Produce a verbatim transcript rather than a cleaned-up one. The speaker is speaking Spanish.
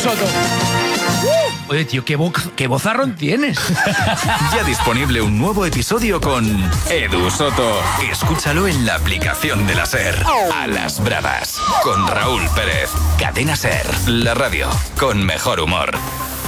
Soto. Uh, oye, tío, qué, bo- qué bozarrón tienes. Ya disponible un nuevo episodio con Edu Soto. Escúchalo en la aplicación de la SER. A las bravas. Con Raúl Pérez. Cadena SER. La radio con mejor humor.